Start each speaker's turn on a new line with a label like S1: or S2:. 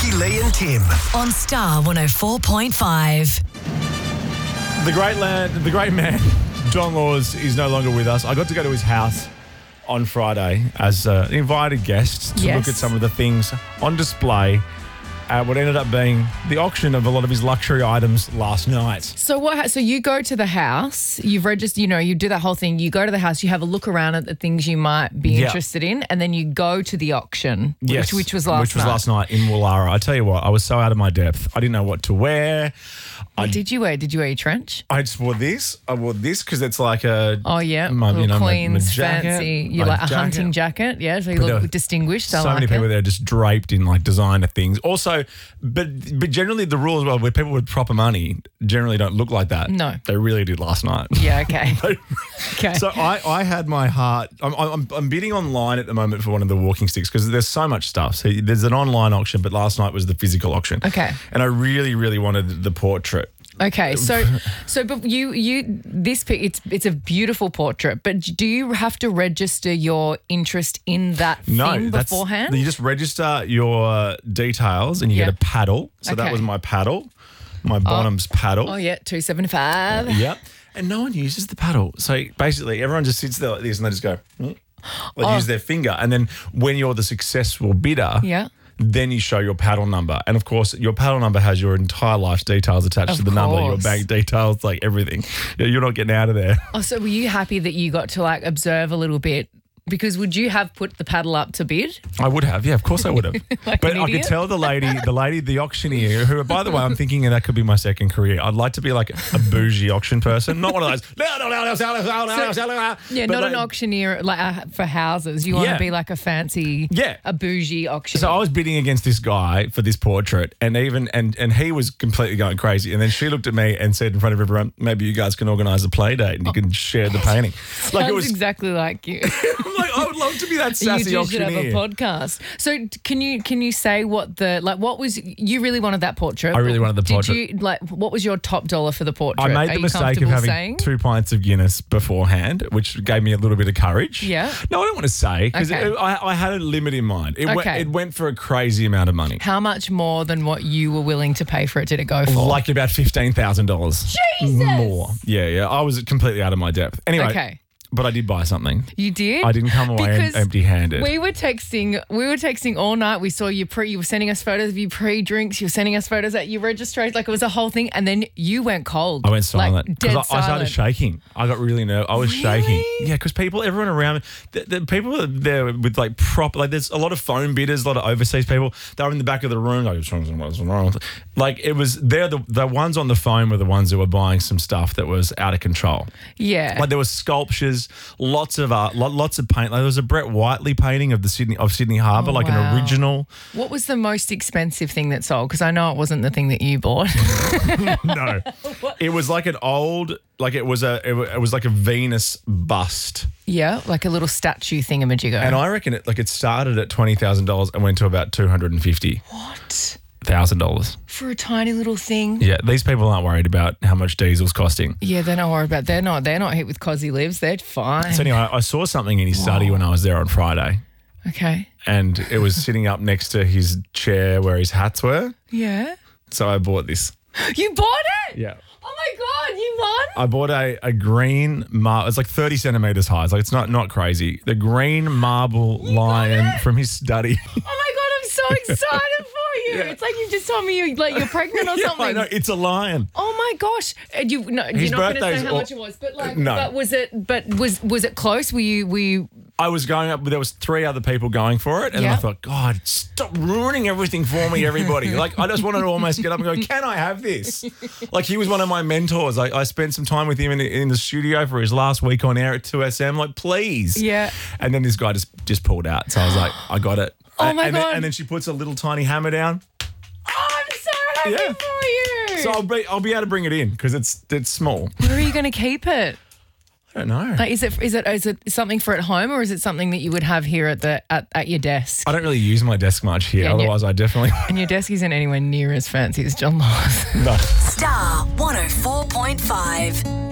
S1: Jackie, Lee and Tim.
S2: On Star 104.5.
S3: The great man, John Laws, is no longer with us. I got to go to his house on Friday as an invited guest to look at some of the things on display at what ended up being the auction of a lot of his luxury items last night.
S4: So what? So you go to the house, you've registered, you do that whole thing. You go to the house, you have a look around at the things you might be interested in, and then you go to the auction, which was last night
S3: in Woollahra. I tell you what, I was so out of my depth. I didn't know what to wear.
S4: What did you wear? Did you wear your trench?
S3: I just wore this. I wore this because it's like a...
S4: Oh, yeah.
S3: My
S4: Queen's
S3: jacket,
S4: fancy. You like a hunting jacket. Yeah, so you look distinguished.
S3: So many people there just draped in like designer things. Also, but generally the rule as well, where people with proper money generally don't look like that.
S4: No.
S3: They really did last night.
S4: Yeah, okay. Okay.
S3: So I had my heart... I'm bidding online at the moment for one of the walking sticks because there's so much stuff. So there's an online auction, but last night was the physical auction.
S4: Okay.
S3: And I really, really wanted the portrait.
S4: Okay, so but it's a beautiful portrait, but do you have to register your interest in that thing beforehand?
S3: You just register your details and you get a paddle. So that was my paddle, my Bonham's paddle.
S4: Oh yeah, 275.
S3: Yeah, and no one uses the paddle. So basically, everyone just sits there like this and they just go. They use their finger, and then when you're the successful bidder, then you show your paddle number. And, of course, your paddle number has your entire life's details attached to the number, your bank details, like everything. You're not getting out of there.
S4: Oh, so were you happy that you got to, observe a little bit? Because would you have put the paddle up to bid?
S3: I would have, yeah, of course I would have. But I could tell the auctioneer, who, by the way, I'm thinking that could be my second career. I'd like to be like a bougie auction person, not one of those.
S4: Not an auctioneer for houses. You want to be like a fancy, a bougie auctioneer.
S3: So I was bidding against this guy for this portrait, and he was completely going crazy. And then she looked at me and said in front of everyone, maybe you guys can organise a play date and you can share the painting.
S4: It was exactly like you.
S3: I would love to be that sassy auctioneer.
S4: You should have a podcast. So can you say what you really wanted that portrait?
S3: I really wanted the portrait.
S4: Did you what was your top dollar for the portrait?
S3: I made the mistake of having 2 pints of Guinness beforehand, which gave me a little bit of courage.
S4: Yeah.
S3: No, I don't want to say because I had a limit in mind. It went for a crazy amount of money.
S4: How much more than what you were willing to pay for it did it go for?
S3: Like about $15,000.
S4: Jesus.
S3: More. Yeah. I was completely out of my depth. Anyway.
S4: Okay.
S3: But I did buy something.
S4: You did?
S3: I didn't come away empty-handed.
S4: We were texting all night. We saw you were sending us photos of you pre-drinks. You were sending us photos at your registration. It was a whole thing. And then you went cold.
S3: I went silent.
S4: Dead
S3: I started shaking. I got really nervous. I was shaking. Yeah, because everyone around me, the people are there with there's a lot of phone bidders, a lot of overseas people. They were in the back of the room. They're the ones on the phone were the ones who were buying some stuff that was out of control.
S4: Yeah.
S3: There was sculptures. Lots of art, lots of paint. There was a Brett Whiteley painting of Sydney Harbour, an original.
S4: What was the most expensive thing that sold? Because I know it wasn't the thing that you bought.
S3: No, it was like an old, it was like a Venus bust.
S4: Yeah, like a little statue thingamajigger.
S3: And I reckon it started at $20,000 and went to about $250,000.
S4: What? For a tiny little thing.
S3: Yeah, these people aren't worried about how much diesel's costing.
S4: Yeah, they're not worried about. They're not hit with cos he lives. They're fine.
S3: So anyway, I saw something in his study when I was there on Friday.
S4: Okay.
S3: And it was sitting up next to his chair where his hats were.
S4: Yeah.
S3: So I bought this.
S4: You bought it?
S3: Yeah.
S4: Oh my God, you won?
S3: I bought a green marble. It's like 30 centimetres high. It's not crazy. The green marble lion from his study.
S4: Oh my God, I'm so excited for you. Yeah. It's like you just told me you're pregnant or something.
S3: I know, it's a lion.
S4: Oh my gosh. You're not going to say how much it was, but
S3: no.
S4: But was it close? Were you
S3: I was going up, there was 3 other people going for it, and I thought, God, stop ruining everything for me, everybody. I just wanted to almost get up and go, can I have this? He was one of my mentors. I spent some time with him in the studio for his last week on air at 2SM. Please.
S4: Yeah.
S3: And then this guy just pulled out. So I was like, I got it.
S4: Oh, my God.
S3: And then she puts a little tiny hammer down.
S4: Oh, I'm so happy for you.
S3: So I'll be able to bring it in because it's small.
S4: Where are you going to keep it?
S3: I don't know.
S4: Is it something for at home, or is it something that you would have here at your desk?
S3: I don't really use my desk much here. Otherwise, I definitely.
S4: And your desk isn't anywhere near as fancy as John Laws.
S3: No.
S2: Star 104.5.